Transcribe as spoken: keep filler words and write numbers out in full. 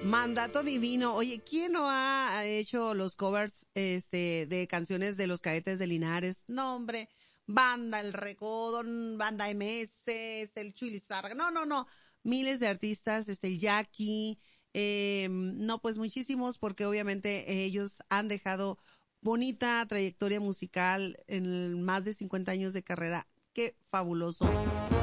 Mandato Divino. Oye, ¿quién no ha hecho los covers este de canciones de los Cadetes de Linares? No, hombre. Banda El Recodo, Banda M S, el Chuy Lizárraga. No, no, no. Miles de artistas, este, el Jackie. Eh, no, pues muchísimos, porque obviamente ellos han dejado bonita trayectoria musical en más de cincuenta años de carrera. Qué fabuloso.